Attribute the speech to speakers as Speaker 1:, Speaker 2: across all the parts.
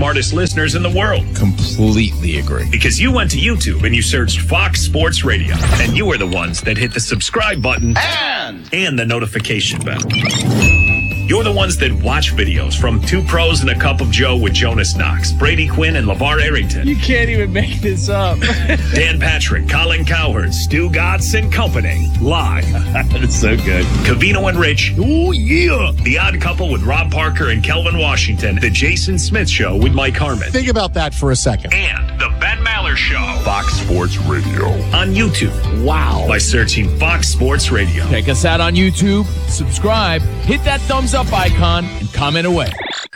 Speaker 1: smartest listeners in the world.
Speaker 2: Completely agree.
Speaker 1: Because you went to YouTube and you searched Fox Sports Radio. And you are the ones that hit the subscribe button and the notification bell. You're the ones that watch videos from Two Pros and a Cup of Joe with Jonas Knox, Brady Quinn, and LeVar Arrington.
Speaker 3: You can't even make this up.
Speaker 1: Dan Patrick, Colin Cowherd, Stu Gatz and company. Live.
Speaker 2: That's so good.
Speaker 1: Covino and Rich.
Speaker 2: Oh, yeah.
Speaker 1: The Odd Couple with Rob Parker and Kelvin Washington. The Jason Smith Show with Mike Harmon.
Speaker 4: Think about that for a second.
Speaker 1: And the Ben Maller Show.
Speaker 5: Fox Sports Radio.
Speaker 1: On YouTube.
Speaker 3: Wow.
Speaker 1: By searching Fox Sports Radio.
Speaker 3: Check us out on YouTube. Subscribe. Hit that thumbs up icon and comment away.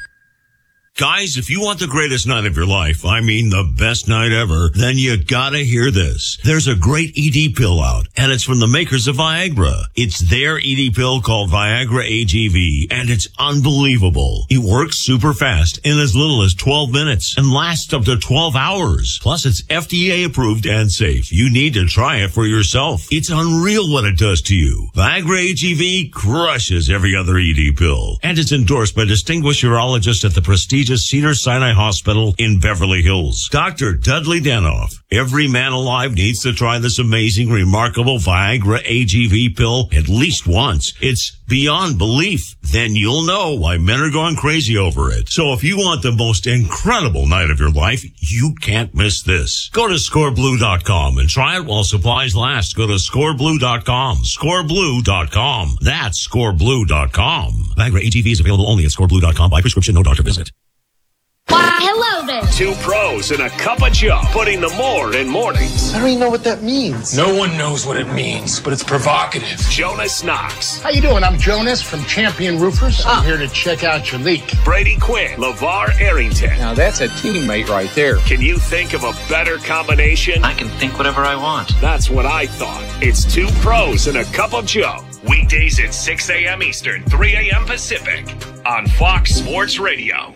Speaker 6: Guys, if you want the greatest night of your life, I mean the best night ever, then you gotta hear this. There's a great ED pill out, and it's from the makers of Viagra. It's their ED pill called Viagra AGV, and it's unbelievable. It works super fast in as little as 12 minutes and lasts up to 12 hours. Plus, it's FDA approved and safe. You need to try it for yourself. It's unreal what it does to you. Viagra AGV crushes every other ED pill, and it's endorsed by distinguished urologists at the prestigious Cedars-Sinai Hospital in Beverly Hills. Dr. Dudley Danoff. Every man alive needs to try this amazing, remarkable Viagra AGV pill at least once. It's beyond belief. Then you'll know why men are going crazy over it. So if you want the most incredible night of your life, you can't miss this. Go to scoreblue.com and try it while supplies last. Go to scoreblue.com. Scoreblue.com. That's scoreblue.com. Viagra AGV is available only at scoreblue.com by prescription, no doctor visit.
Speaker 7: Why, hello there.
Speaker 1: Two Pros and a Cup of Joe. Putting the more in mornings.
Speaker 4: I don't even know what that means.
Speaker 8: No one knows what it means, but it's provocative.
Speaker 1: Jonas Knox.
Speaker 9: How you doing? I'm Jonas from Champion Roofers. I'm here to check out your leak.
Speaker 1: Brady Quinn. LeVar Arrington.
Speaker 8: Now that's a teammate right there.
Speaker 1: Can you think of a better combination?
Speaker 10: I can think whatever I want.
Speaker 1: That's what I thought. It's Two Pros and a Cup of Joe. Weekdays at 6 a.m. Eastern, 3 a.m. Pacific on Fox Sports Radio.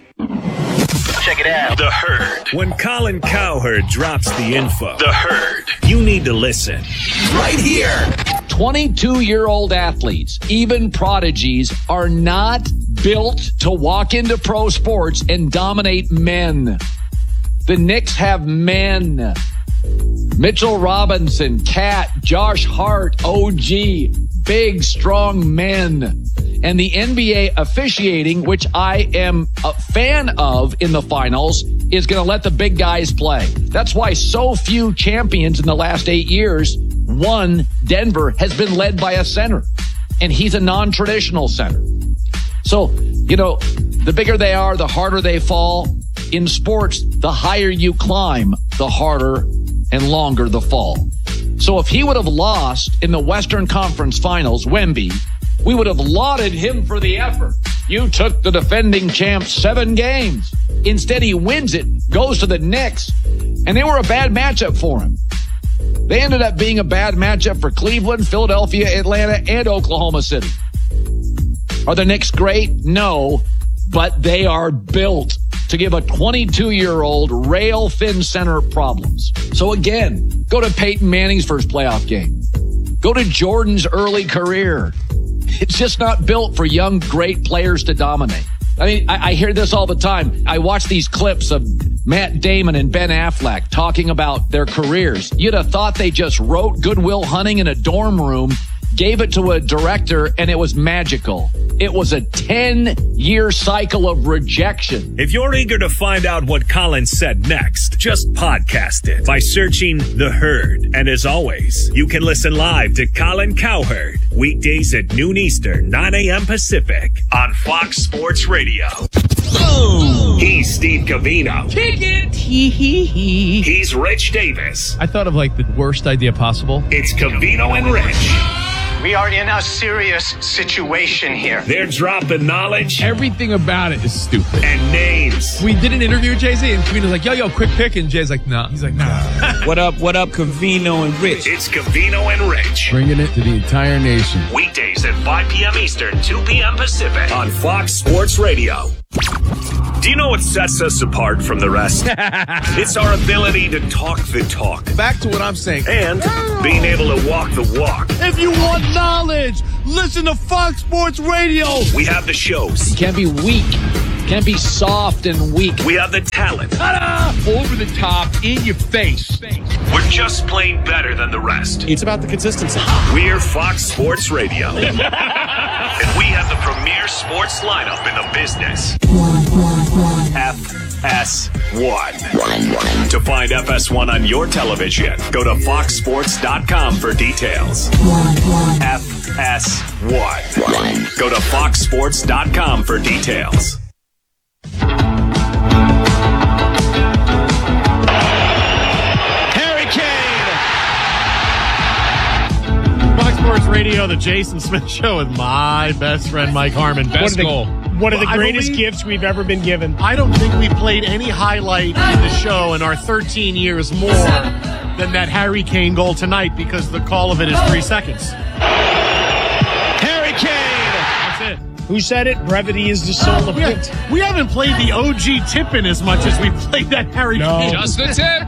Speaker 10: Check it out.
Speaker 1: The Herd. When Colin Cowherd drops the info, The Herd, you need to listen.
Speaker 3: Right here. 22-year-old athletes, even prodigies, are not built to walk into pro sports and dominate men. The Knicks have men. Mitchell Robinson, Cat, Josh Hart, OG, big, strong men. And the NBA officiating, which I am a fan of in the finals, is going to let the big guys play. That's why so few champions in the last 8 years, one, Denver, has been led by a center. And he's a non-traditional center. So, you know, the bigger they are, the harder they fall. In sports, the higher you climb, the harder and longer the fall. So if he would have lost in the Western Conference Finals, Wemby, we would have lauded him for the effort. You took the defending champ 7 games. Instead, he wins it, goes to the Knicks, and they were a bad matchup for him. They ended up being a bad matchup for Cleveland, Philadelphia, Atlanta, and Oklahoma City. Are the Knicks great? No, but they are built to give a 22-year-old rail-thin center problems. So again, go to Peyton Manning's first playoff game. Go to Jordan's early career. It's just not built for young, great players to dominate. I mean, I hear this all the time. I watch these clips of Matt Damon and Ben Affleck talking about their careers. You'd have thought they just wrote Good Will Hunting in a dorm room, gave it to a director, and it was magical. It was a 10-year cycle of rejection.
Speaker 1: If you're eager to find out what Colin said next, just podcast it by searching The Herd. And as always, you can listen live to Colin Cowherd weekdays at noon Eastern, 9 a.m. Pacific on Fox Sports Radio. Boom! He's Steve Covino.
Speaker 3: Kick it! Hee.
Speaker 1: He's Rich Davis.
Speaker 2: I thought of like the worst idea possible.
Speaker 1: It's Covino and Rich.
Speaker 10: We are in a serious situation here.
Speaker 1: They're dropping knowledge
Speaker 2: Everything about it is stupid.
Speaker 1: and names.
Speaker 2: We did an interview with Jay-Z, and Covino's like, yo, quick pick. And Jay's like, nah. He's like, nah.
Speaker 3: What up, Covino and Rich?
Speaker 1: It's Covino and Rich.
Speaker 2: Bringing it to the entire nation.
Speaker 1: Weekdays at 5 p.m. Eastern, 2 p.m. Pacific on Fox Sports Radio. Do you know what sets us apart from the rest? It's our ability to talk the talk.
Speaker 2: Back to what I'm saying.
Speaker 1: And being able to walk the walk.
Speaker 2: If you want knowledge, listen to Fox Sports Radio.
Speaker 1: We have the shows.
Speaker 3: You can't be weak. Can't be soft and weak.
Speaker 1: We have the talent.
Speaker 2: Over the top, in your face.
Speaker 1: We're just plain better than the rest.
Speaker 4: It's about the consistency.
Speaker 1: We're Fox Sports Radio. And we have the premier sports lineup in the business. FS1. To find FS1 on your television, go to foxsports.com for details. FS1. Go to foxsports.com for details.
Speaker 5: Harry Kane. Fox Sports Radio, the Jason Smith Show with my best friend Mike Harmon.
Speaker 2: Best goal.
Speaker 11: One of the greatest gifts we've ever been given.
Speaker 5: I don't think we played any highlight in the show in our 13 years more than that Harry Kane goal tonight because the call of it is 3 seconds. Harry Kane! That's it.
Speaker 11: Who said it? Brevity is the soul of it.
Speaker 5: We haven't played the OG tip-in as much as we played that Harry Kane.
Speaker 2: Just the tip.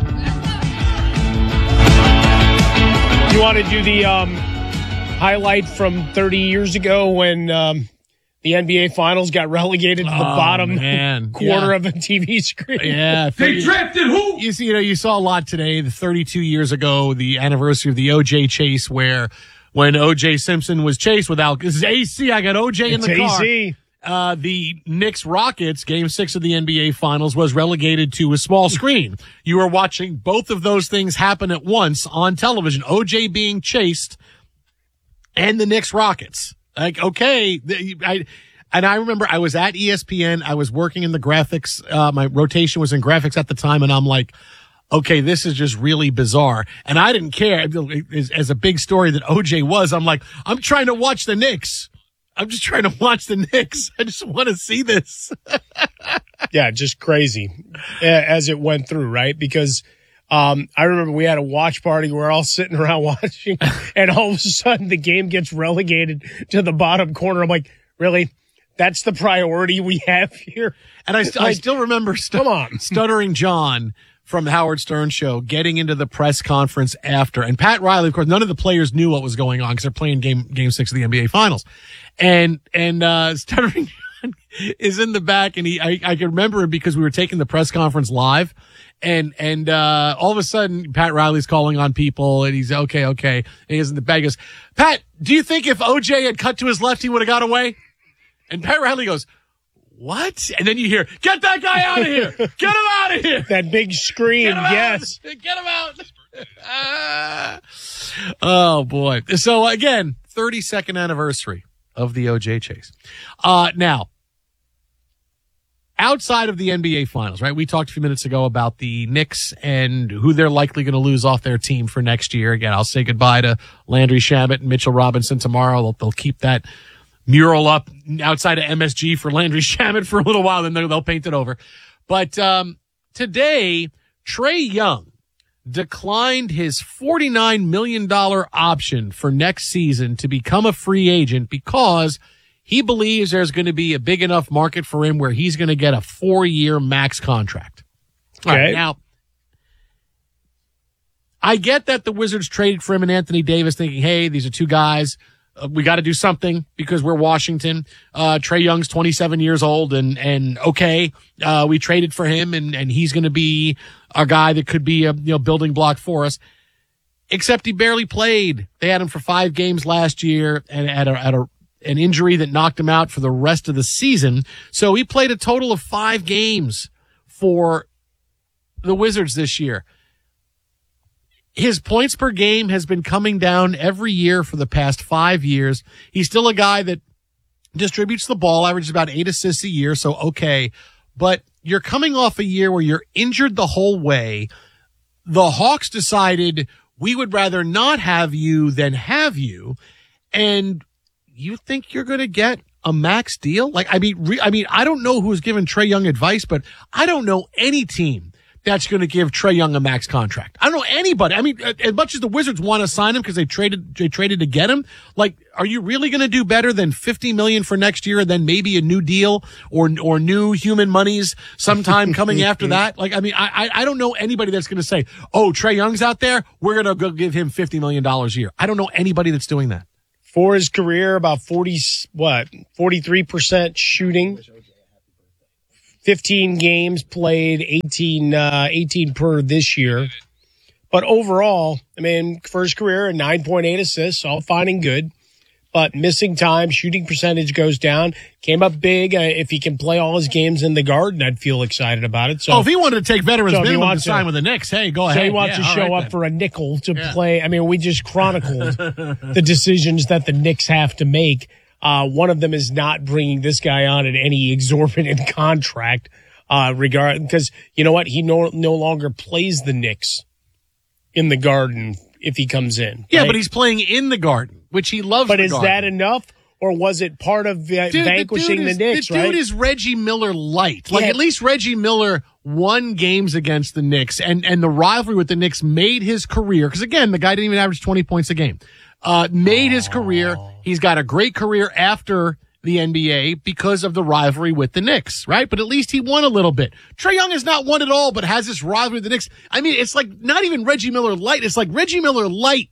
Speaker 11: You want to do the highlight from 30 years ago when the NBA Finals got relegated to the bottom quarter of a TV screen?
Speaker 5: Yeah.
Speaker 2: They drafted who?
Speaker 5: You saw a lot today, the 32 years ago, the anniversary of the O.J. chase where when O.J. Simpson was chased without, this is AC, I got O.J. in the car.
Speaker 11: AC.
Speaker 5: The Knicks-Rockets, Game 6 of the NBA Finals, was relegated to a small screen. You were watching both of those things happen at once on television. O.J. being chased and the Knicks-Rockets. Like, okay. I remember I was at ESPN. I was working in the graphics. My rotation was in graphics at the time, and I'm like, okay, this is just really bizarre. And I didn't care. As a big story that OJ was, I'm like, I'm trying to watch the Knicks. I'm just trying to watch the Knicks. I just want to see this.
Speaker 11: Yeah, just crazy as it went through, right? Because I remember we had a watch party. We're all sitting around watching, and all of a sudden the game gets relegated to the bottom corner. I'm like, really? That's the priority we have here?
Speaker 5: And I still remember Stuttering John from the Howard Stern Show getting into the press conference after. And Pat Riley, of course, none of the players knew what was going on because they're playing game 6 of the NBA Finals. And Stuttering John is in the back, and I can remember him because we were taking the press conference live. And all of a sudden, Pat Riley's calling on people, and he's okay. And he's in the back. He goes, Pat, do you think if OJ had cut to his left, he would have got away? And Pat Riley goes, what? And then you hear, get that guy out of here! Get him out of here!
Speaker 11: That big scream, yes.
Speaker 5: Get him out! Oh, boy. So, again, 32nd anniversary of the OJ chase. Now, outside of the NBA Finals, right? We talked a few minutes ago about the Knicks and who they're likely going to lose off their team for next year. Again, I'll say goodbye to Landry Shamet and Mitchell Robinson tomorrow. They'll keep that mural up outside of MSG for Landry Shamet for a little while, then they'll paint it over. But today, Trae Young declined his $49 million option for next season to become a free agent because he believes there's going to be a big enough market for him where he's going to get a 4-year max contract.
Speaker 11: Okay.
Speaker 5: All right, now, I get that the Wizards traded for him and Anthony Davis thinking, hey, these are two guys. We got to do something because we're Washington. Trae Young's 27 years old and okay, we traded for him and he's going to be a guy that could be a, building block for us. Except he barely played. They had him for 5 games last year and had an injury that knocked him out for the rest of the season. So he played a total of 5 games for the Wizards this year. His points per game has been coming down every year for the past 5 years. He's still a guy that distributes the ball, averages about 8 assists a year, so okay. But you're coming off a year where you're injured the whole way. The Hawks decided we would rather not have you than have you, and you think you're going to get a max deal? I mean, I don't know who's giving Trae Young advice, but I don't know any team that's going to give Trae Young a max contract. I don't know anybody. I mean, as much as the Wizards want to sign him because they traded to get him, are you really going to do better than $50 million for next year and then maybe a new deal or new human monies sometime coming after that? I don't know anybody that's going to say, oh, Trae Young's out there, we're going to go give him $50 million a year. I don't know anybody that's doing that.
Speaker 11: For his career, about 43% shooting. 15 games played, 18 per this year. But overall, I mean, first career, 9.8 assists, all fine and good. But missing time, shooting percentage goes down. Came up big. If he can play all his games in the Garden, I'd feel excited about it. So,
Speaker 5: if he wanted to take veterans minimum to sign with the Knicks, hey, go ahead.
Speaker 11: So he wants to show up for a nickel to play. I mean, we just chronicled the decisions that the Knicks have to make. One of them is not bringing this guy on at any exorbitant contract, because you know what? He no longer plays the Knicks in the Garden if he comes in.
Speaker 5: Yeah,
Speaker 11: right?
Speaker 5: but he's playing in the Garden, which he loves.
Speaker 11: But is that enough, or was it part of vanquishing the Knicks?
Speaker 5: The dude is Reggie Miller light. Like, at least Reggie Miller won games against the Knicks, and the rivalry with the Knicks made his career. Because again, the guy didn't even average 20 points a game. Made his career. He's got a great career after the NBA because of the rivalry with the Knicks, right? But at least he won a little bit. Trae Young has not won at all, but has this rivalry with the Knicks. I mean, it's like not even Reggie Miller light. It's like Reggie Miller light.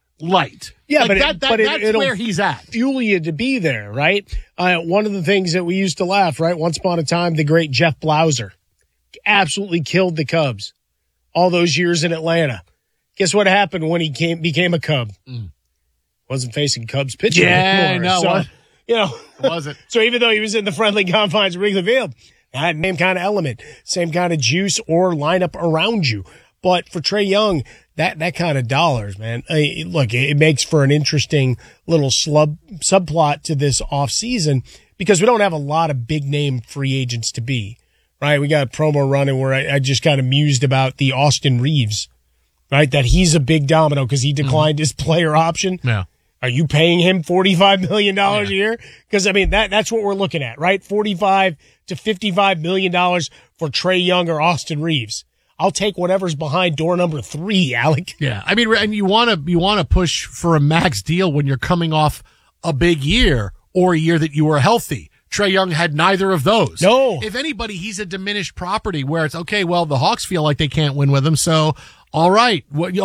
Speaker 11: Yeah,
Speaker 5: like
Speaker 11: but
Speaker 5: that's where he's at.
Speaker 11: Fuel you to be there, right? One of the things that we used to laugh, right? Once upon a time, the great Jeff Blauser absolutely killed the Cubs all those years in Atlanta. Guess what happened when he became a Cub? Wasn't facing Cubs pitching anymore.
Speaker 5: No,
Speaker 11: so, it
Speaker 5: wasn't.
Speaker 11: So even though he was in the friendly confines of Wrigley Field, had same kind of element, same kind of juice or lineup around you. But for Trae Young, that kind of dollars, man. Look, it makes for an interesting little subplot to this offseason because we don't have a lot of big name free agents to be, right? We got a promo running where I just kind of mused about the Austin Reeves, right? That he's a big domino because he declined his player option.
Speaker 5: Yeah.
Speaker 11: Are you paying him $45 million a year? Because, I mean, that's what we're looking at, right? $45 to $55 million for Trae Young or Austin Reeves. I'll take whatever's behind door number 3, Alec.
Speaker 5: Yeah. I mean, and you want to push for a max deal when you're coming off a big year or a year that you were healthy. Trae Young had neither of those.
Speaker 11: No.
Speaker 5: If anybody, he's a diminished property where it's okay. Well, the Hawks feel like they can't win with him. So, all right.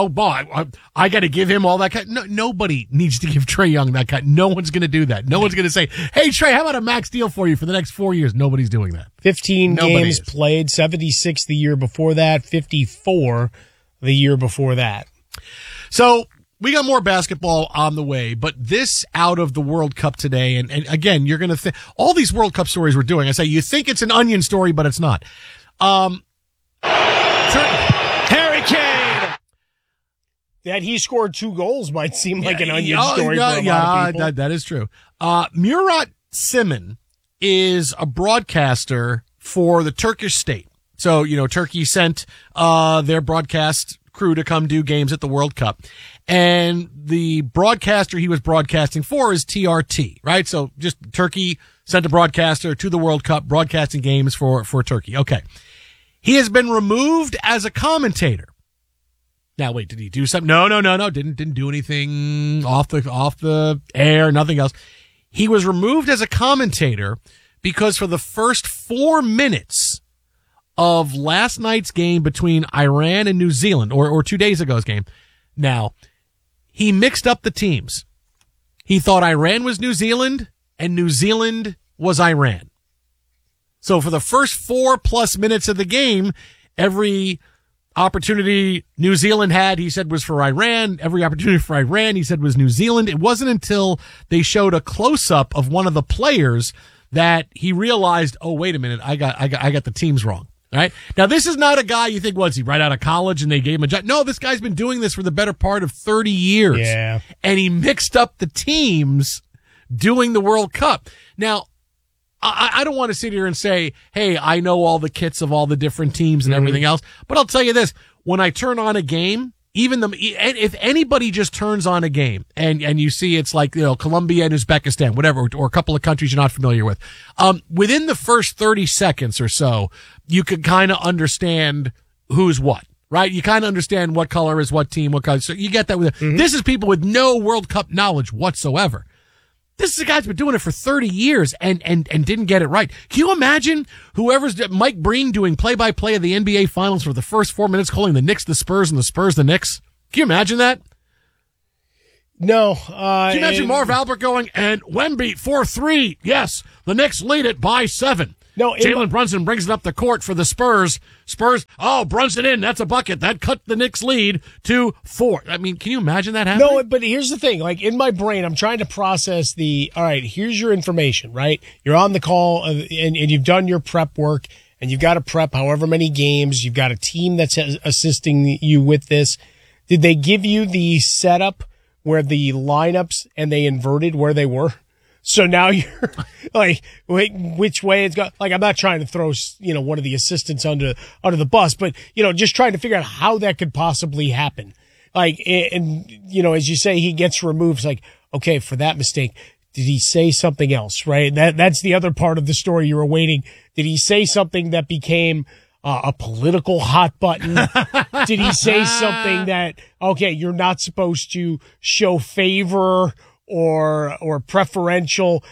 Speaker 5: I got to give him all that kind. No, nobody needs to give Trae Young that kind. No one's going to do that. No one's going to say, hey, Trae, how about a max deal for you for the next 4 years? Nobody's doing that.
Speaker 11: 15 games played, 76 the year before that, 54 the year before that.
Speaker 5: So, we got more basketball on the way, but this out of the World Cup today, and again, you're going to all these World Cup stories we're doing, I say you think it's an onion story, but it's not.
Speaker 11: Harry Kane! That he scored 2 goals might seem like an onion story for a lot of people.
Speaker 5: That is true. Murat Simin is a broadcaster for the Turkish state. So, Turkey sent their broadcast crew to come do games at the World Cup. And the broadcaster he was broadcasting for is TRT, right? So just Turkey sent a broadcaster to the World Cup broadcasting games for Turkey. Okay. He has been removed as a commentator. Now wait, did he do something? No. Didn't do anything off the air, nothing else. He was removed as a commentator because for the first 4 minutes of last night's game between Iran and New Zealand, or 2 days ago's game. Now, he mixed up the teams. He thought Iran was New Zealand and New Zealand was Iran. So for the first 4+ minutes of the game, every opportunity New Zealand had, he said was for Iran. Every opportunity for Iran, he said was New Zealand. It wasn't until they showed a close-up of one of the players that he realized, oh, wait a minute, I got the teams wrong. Right? Now, this is not a guy you think, was he right out of college and they gave him a job? No, this guy's been doing this for the better part of 30 years.
Speaker 11: Yeah.
Speaker 5: And he mixed up the teams doing the World Cup. Now, I don't want to sit here and say, hey, I know all the kits of all the different teams and everything else. But I'll tell you this, when I turn on a game, if anybody just turns on a game and you see it's like, Colombia and Uzbekistan, whatever, or a couple of countries you're not familiar with, within the first 30 seconds or so, you could kind of understand who's what, right? You kind of understand what color is what team, what color. So you get that with This is people with no World Cup knowledge whatsoever. This is a guy who's been doing it for 30 years and didn't get it right. Can you imagine Mike Breen doing play-by-play of the NBA Finals for the first 4 minutes, calling the Knicks the Spurs and the Spurs the Knicks? Can you imagine that?
Speaker 11: No.
Speaker 5: Can you imagine Marv Albert going, and Wemby 4-3. Yes, the Knicks lead it by 7.
Speaker 11: No,
Speaker 5: Jalen Brunson brings it up the court for the Spurs. Brunson in. That's a bucket. That cut the Knicks lead to 4. I mean, can you imagine that happening?
Speaker 11: No, but here's the thing. Like, in my brain, I'm trying to process all right, here's your information, right? You're on the call and you've done your prep work and you've got to prep however many games. You've got a team that's assisting you with this. Did they give you the setup where the lineups and they inverted where they were? So now you're like, which way it's got, like, I'm not trying to throw, one of the assistants under the bus, but, just trying to figure out how that could possibly happen. Like, and, as you say, he gets removed. It's like, okay, for that mistake, did he say something else, right? That's the other part of the story you're awaiting. Did he say something that became a political hot button? Did he say something that, okay, you're not supposed to show favor or preferential,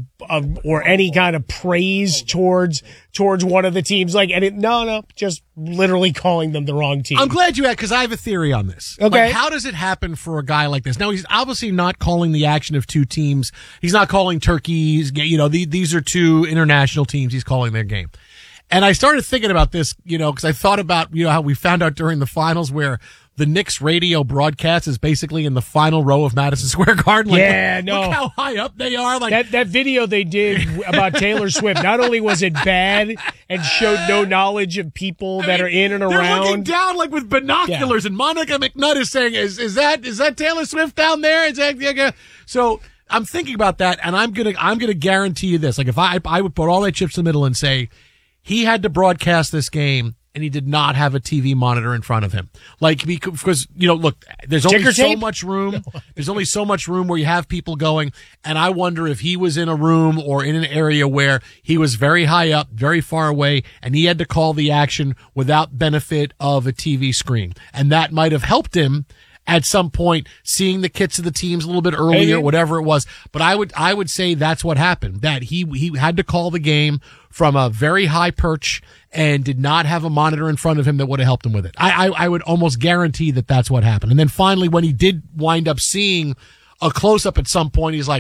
Speaker 11: or any kind of praise towards one of the teams? Like, no, just literally calling them the wrong team.
Speaker 5: I'm glad you had, because I have a theory on this.
Speaker 11: Okay.
Speaker 5: Like, how does it happen for a guy like this? Now, he's obviously not calling the action of two teams. He's not calling turkeys. These are two international teams. He's calling their game. And I started thinking about this, because I thought about, how we found out during the finals where the Knicks radio broadcast is basically in the final row of Madison Square Garden. Like, look how high up they are. Like
Speaker 11: that video they did about Taylor Swift, not only was it bad and showed no knowledge of people that are in and around.
Speaker 5: They're looking down like with binoculars, and Monica McNutt is saying, is that Taylor Swift down there? Is that, so I'm thinking about that, and I'm gonna guarantee you this. Like, if I would put all my chips in the middle and say he had to broadcast this game and he did not have a TV monitor in front of him. Like, because, look, there's only so much room. There's only so much room where you have people going. And I wonder if he was in a room or in an area where he was very high up, very far away, and he had to call the action without benefit of a TV screen. And that might have helped him at some point, seeing the kits of the teams a little bit earlier, whatever it was. But I would say that's what happened, that he had to call the game from a very high perch and did not have a monitor in front of him that would have helped him with it. I would almost guarantee that that's what happened. And then finally, when he did wind up seeing a close-up at some point, he's like,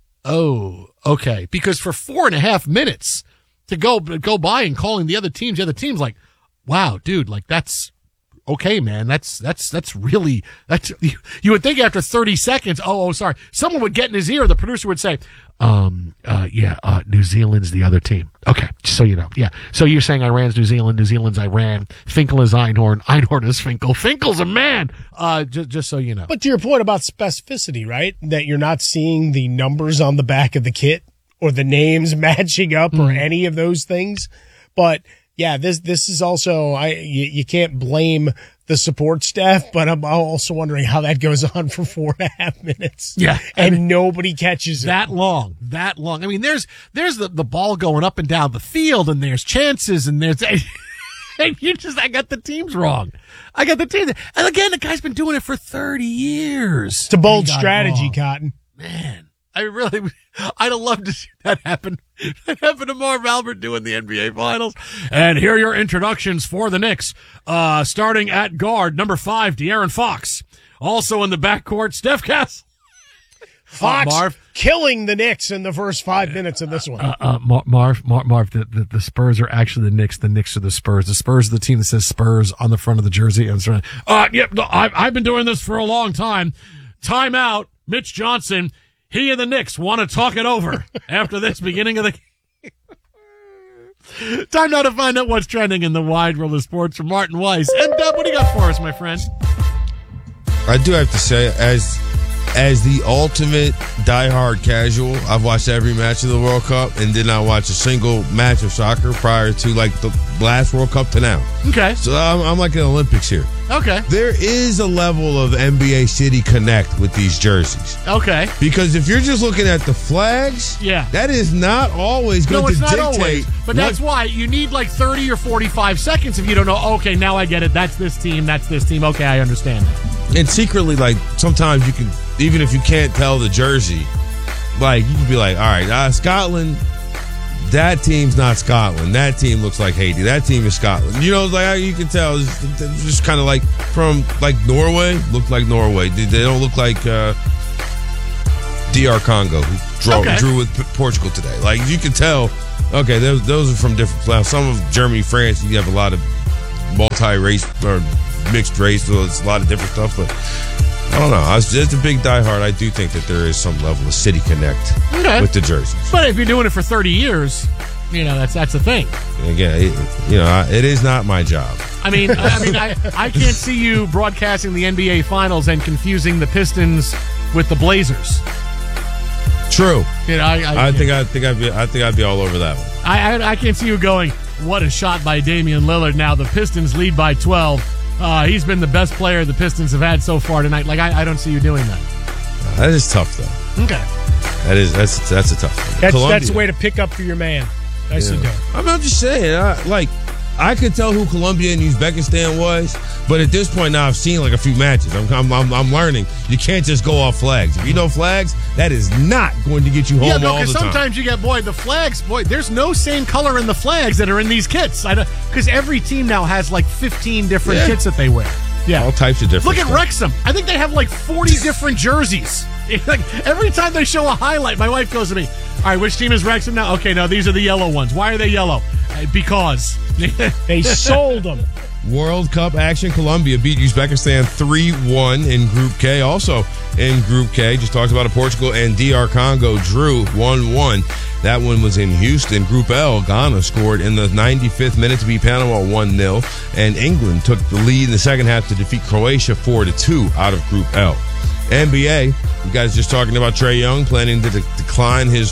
Speaker 5: oh, okay. Because for 4.5 minutes to go by and calling the other teams like, wow, dude, like, that's okay, man. That's really, you would think after 30 seconds, sorry. Someone would get in his ear. The producer would say, New Zealand's the other team. Okay. So, yeah. So you're saying Iran's New Zealand, New Zealand's Iran. Finkel is Einhorn. Einhorn is Finkel. Finkel's a man. Just so you know.
Speaker 11: But to your point about specificity, right? That you're not seeing the numbers on the back of the kit or the names matching up or any of those things. But yeah, this is also, you can't blame the support staff, but I'm also wondering how that goes on for 4.5 minutes.
Speaker 5: Yeah.
Speaker 11: And nobody catches it.
Speaker 5: That long. I mean, there's the ball going up and down the field, and there's chances, and there's, and I got the teams wrong. I got the teams. And again, the guy's been doing it for 30 years.
Speaker 11: It's a bold strategy, Cotton.
Speaker 5: Man. I'd have loved to see that happen. That happened to Marv Albert doing the NBA Finals. And here are your introductions for the Knicks. Starting at guard, number 5, De'Aaron Fox. Also in the backcourt, Steph Castle.
Speaker 11: Fox killing the Knicks in the first 5 minutes of this one.
Speaker 5: Marv, the Spurs are actually the Knicks. The Knicks are the Spurs. The Spurs are the team that says Spurs on the front of the jersey. I've been doing this for a long time. Timeout. Mitch Johnson. He and the Knicks want to talk it over after this beginning of the game. Time now to find out what's trending in the wide world of sports from Martin Weiss. And Dub, what do you got for us, my friend?
Speaker 12: I do have to say, as the ultimate diehard casual, I've watched every match of the World Cup and did not watch a single match of soccer prior to like the last World Cup to now.
Speaker 5: Okay.
Speaker 12: So I'm like an Olympics here.
Speaker 5: Okay.
Speaker 12: There is a level of NBA City Connect with these jerseys.
Speaker 5: Okay.
Speaker 12: Because if you're just looking at the flags, that is not always going to dictate.
Speaker 5: Always. But that's why you need like 30 or 45 seconds if you don't know, okay, now I get it. That's this team. Okay, I understand it.
Speaker 12: And secretly, like, sometimes you can, even if you can't tell the jersey, like, you can be like, all right, Scotland, that team's not Scotland. That team looks like Haiti. That team is Scotland. You know, like, you can tell, it's just kind of like, from, like, Norway, look like Norway. They don't look like DR Congo, who drew with Portugal today. Like, you can tell Okay, those are from different classes. Some of Germany, France, you have a lot of multi-race or mixed race, so it's a lot of different stuff. But I don't know. It's a big diehard. I do think that there is some level of city connect with the jerseys.
Speaker 5: But if you're doing it for 30 years, that's the thing.
Speaker 12: Again, it is not my job.
Speaker 5: I mean, I can't see you broadcasting the NBA Finals and confusing the Pistons with the Blazers.
Speaker 12: True.
Speaker 5: I
Speaker 12: think I'd be all over that one.
Speaker 5: I can't see you going, what a shot by Damian Lillard. Now the Pistons lead by 12. He's been the best player the Pistons have had so far tonight. Like, I don't see you doing that.
Speaker 12: That is tough, though.
Speaker 5: Okay.
Speaker 12: That's a tough one.
Speaker 11: That's the way to pick up for your man. Nicely done.
Speaker 12: I'm just saying, I could tell who Colombia and Uzbekistan was, but at this point now I've seen like a few matches. I'm learning you can't just go off flags. If you know flags, that is not going to get you home all the time.
Speaker 5: Because sometimes you get the flags. There's no same color in the flags that are in these kits. Because every team now has like 15 different kits that they wear. Yeah,
Speaker 12: all types of different.
Speaker 5: Look at Wrexham. I think they have like 40 different jerseys. Like every time they show a highlight, my wife goes to me, all right, which team is Wrexham now? Okay, no, these are the yellow ones. Why are they yellow? Because
Speaker 11: they sold them.
Speaker 12: World Cup action. Colombia beat Uzbekistan 3-1 in Group K. Also in Group K, just talked about Portugal and DR Congo drew 1-1. That one was in Houston. Group L, Ghana scored in the 95th minute to beat Panama 1-0. And England took the lead in the second half to defeat Croatia 4-2 out of Group L. NBA, you guys just talking about Trae Young planning to decline his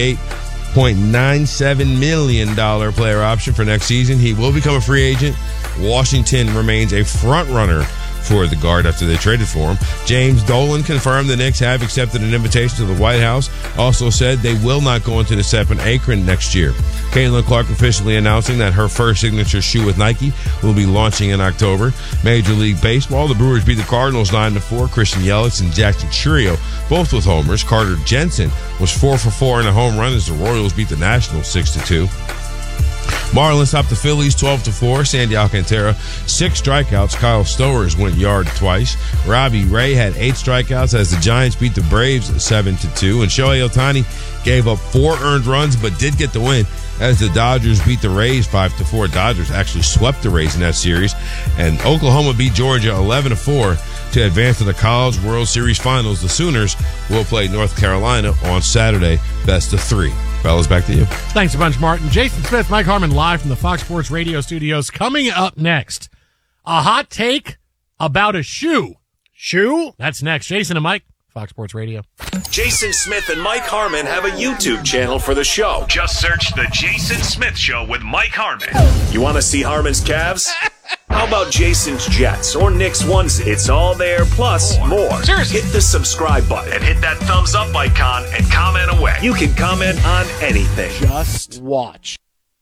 Speaker 12: $48.97 million player option for next season. He will become a free agent. Washington remains a front runner for the guard after they traded for him. James Dolan confirmed the Knicks have accepted an invitation to the White House. Also said they will not go into the Stephen Akron next year. Caitlin Clark officially announcing that her first signature shoe with Nike will be launching in October. Major League Baseball, the Brewers beat the Cardinals 9-4. Christian Yelich and Jackson Chourio, both with homers. Carter Jensen was 4 for 4 in a home run as the Royals beat the Nationals 6-2. Marlins topped the Phillies 12-4. Sandy Alcantara, 6 strikeouts. Kyle Stowers went yard twice. Robbie Ray had 8 strikeouts as the Giants beat the Braves 7-2. And Shohei Ohtani gave up 4 earned runs but did get the win as the Dodgers beat the Rays 5-4. Dodgers actually swept the Rays in that series. And Oklahoma beat Georgia 11-4 to advance to the College World Series Finals. The Sooners will play North Carolina on Saturday, best of 3. Fellas, back to you.
Speaker 5: Thanks a bunch, Martin. Jason Smith, Mike Harmon, live from the Fox Sports Radio studios. Coming up next, a hot take about a shoe.
Speaker 11: Shoe?
Speaker 5: That's next. Jason and Mike, Fox Sports Radio.
Speaker 1: Jason Smith and Mike Harmon have a YouTube channel for the show. Just search The Jason Smith Show with Mike Harmon. You want to see Harmon's calves? How about Jason's Jets or Nick's onesie? It's all there, plus more.
Speaker 5: Seriously.
Speaker 1: Hit the subscribe button and hit that thumbs up icon and comment away. You can comment on anything.
Speaker 5: Just watch.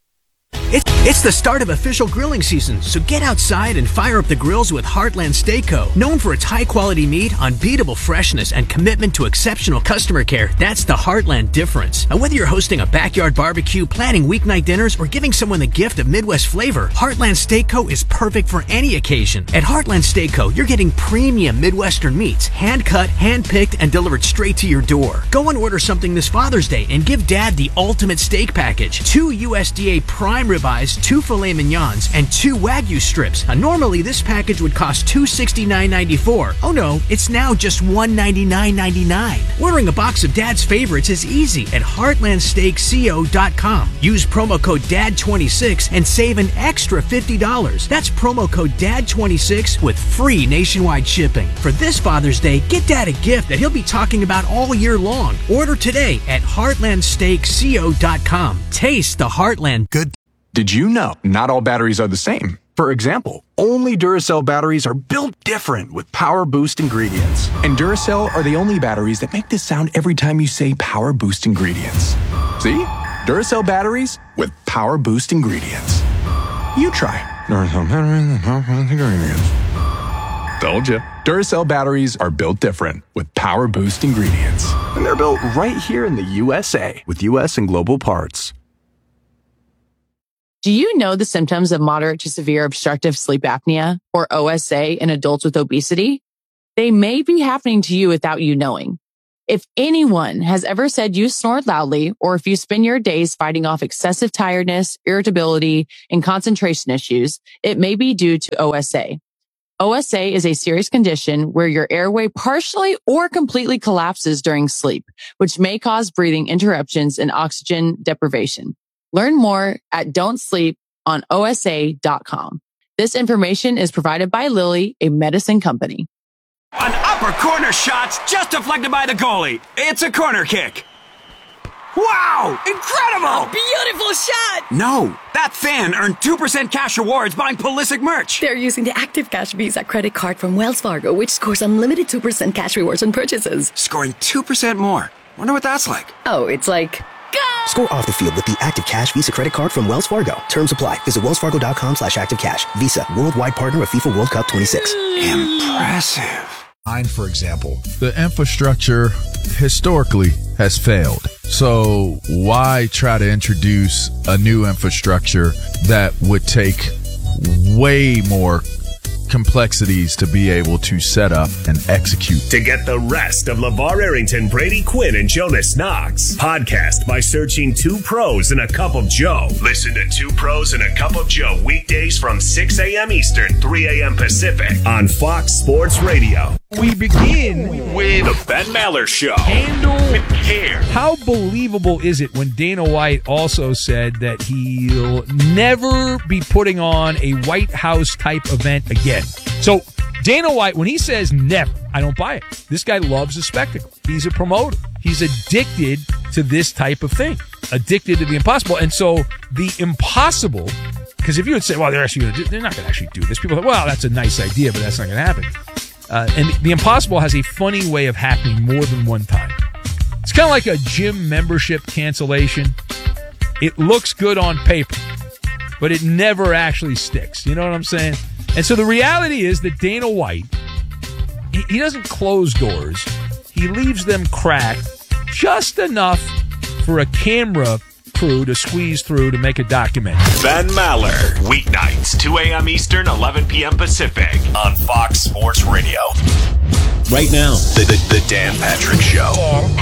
Speaker 13: It's the start of official grilling season, so get outside and fire up the grills with Heartland Steak Co. Known for its high-quality meat, unbeatable freshness, and commitment to exceptional customer care, that's the Heartland difference. Now, whether you're hosting a backyard barbecue, planning weeknight dinners, or giving someone the gift of Midwest flavor, Heartland Steak Co. is perfect for any occasion. At Heartland Steak Co., you're getting premium Midwestern meats, hand-cut, hand-picked, and delivered straight to your door. Go and order something this Father's Day and give Dad the ultimate steak package. 2 USDA prime ribeyes, 2 filet mignons, and 2 Wagyu strips. Now, normally this package would cost $269.94. Oh no, it's now just $199.99. Ordering a box of Dad's favorites is easy at heartlandsteakco.com. Use promo code DAD26 and save an extra $50. That's promo code DAD26 with free nationwide shipping. For this Father's Day, get Dad a gift that he'll be talking about all year long. Order today at heartlandsteakco.com. Taste the Heartland.
Speaker 14: Good. Did you know not all batteries are the same? For example, only Duracell batteries are built different with Power Boost ingredients. And Duracell are the only batteries that make this sound every time you say Power Boost ingredients. See? Duracell batteries with Power Boost ingredients. You try. Duracell batteries with Power Boost ingredients. Told you. Duracell batteries are built different with Power Boost ingredients. And they're built right here in the USA with US and global parts.
Speaker 15: Do you know the symptoms of moderate to severe obstructive sleep apnea, or OSA, in adults with obesity? They may be happening to you without you knowing. If anyone has ever said you snored loudly, or if you spend your days fighting off excessive tiredness, irritability, and concentration issues, it may be due to OSA. OSA is a serious condition where your airway partially or completely collapses during sleep, which may cause breathing interruptions and oxygen deprivation. Learn more at don'tsleeponosa.com. This information is provided by Lilly, a medicine company.
Speaker 16: An upper corner shot's just deflected by the goalie. It's a corner kick. Wow! Incredible!
Speaker 17: A beautiful shot!
Speaker 16: No, that fan earned 2% cash rewards buying Pulisic merch.
Speaker 17: They're using the Active Cash Visa credit card from Wells Fargo, which scores unlimited 2% cash rewards on purchases.
Speaker 16: Scoring 2% more. Wonder what that's like.
Speaker 17: Oh, it's like... Go!
Speaker 18: Score off the field with the Active Cash Visa credit card from Wells Fargo. Terms apply. Visit wellsfargo.com/activecash. Visa, worldwide partner of FIFA World Cup 26.
Speaker 16: Impressive.
Speaker 19: For example, the infrastructure historically has failed. So why try to introduce a new infrastructure that would take way more complexities to be able to set up and execute?
Speaker 1: To get the rest of LeVar Arrington, Brady Quinn, and Jonas Knox, podcast by searching Two Pros and a Cup of Joe. Listen to Two Pros and a Cup of Joe weekdays from 6 a.m. Eastern, 3 a.m. Pacific on Fox Sports Radio.
Speaker 20: We begin with
Speaker 1: the Ben Maller Show.
Speaker 20: Handle
Speaker 1: with care.
Speaker 20: How believable is it when Dana White also said that he'll never be putting on a White House type event again? So Dana White, when he says never, I don't buy it. This guy loves the spectacle. He's a promoter. He's addicted to this type of thing, addicted to the impossible. And so the impossible, because if you would say, well, they're not going to actually do this. People are like, well, that's a nice idea, but that's not going to happen. And the impossible has a funny way of happening more than one time. It's kind of like a gym membership cancellation. It looks good on paper, but it never actually sticks. You know what I'm saying? And so the reality is that Dana White, he doesn't close doors. He leaves them cracked just enough for a camera crew to squeeze through to make a documentary.
Speaker 1: Ben Maller, weeknights, 2 a.m. Eastern, 11 p.m. Pacific on Fox Sports Radio. Right now, the Dan Patrick Show.
Speaker 21: Dan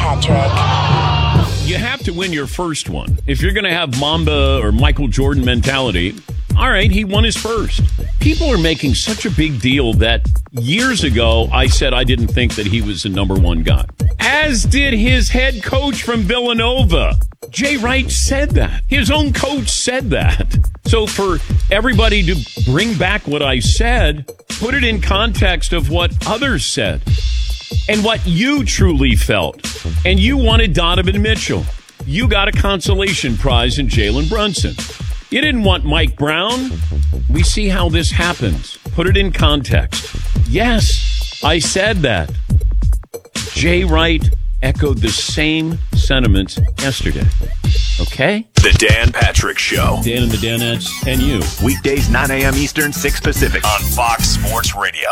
Speaker 21: Patrick.
Speaker 22: You have to win your first one. If you're going to have Mamba or Michael Jordan mentality, all right, he won his first. People are making such a big deal that years ago I said I didn't think that he was the number one guy. As did his head coach from Villanova. Jay Wright said that. His own coach said that. So for everybody to bring back what I said, put it in context of what others said and what you truly felt. And you wanted Donovan Mitchell. You got a consolation prize in Jalen Brunson. You didn't want Mike Brown. We see how this happens. Put it in context. Yes, I said that. Jay Wright echoed the same sentiments yesterday. Okay?
Speaker 1: The Dan Patrick Show.
Speaker 22: Dan and the Danettes and you.
Speaker 1: Weekdays, 9 a.m. Eastern, 6 Pacific on Fox Sports Radio.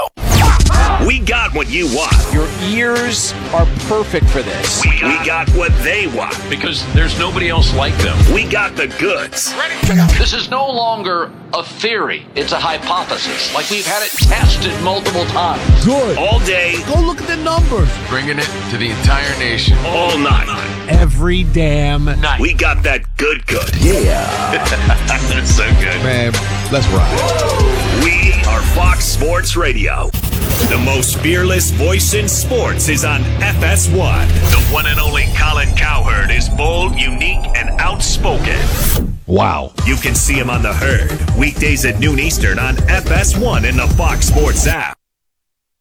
Speaker 1: We got what you want.
Speaker 3: Your ears are perfect for this.
Speaker 1: We got what they want.
Speaker 22: Because there's nobody else like them.
Speaker 1: We got the goods.
Speaker 3: This is no longer a theory. It's a hypothesis. Like we've had it tested multiple times.
Speaker 1: Good. All day.
Speaker 20: Go look at the numbers.
Speaker 8: Bringing it to the entire nation.
Speaker 1: All night.
Speaker 20: Every damn night.
Speaker 1: We got that good.
Speaker 8: Yeah.
Speaker 1: That's so good.
Speaker 8: Man, let's ride.
Speaker 1: We are Fox Sports Radio. The most fearless voice in sports is on FS1. The one and only Colin Cowherd is bold, unique, and outspoken.
Speaker 8: Wow.
Speaker 1: You can see him on The Herd, weekdays at noon Eastern on FS1 in the Fox Sports app.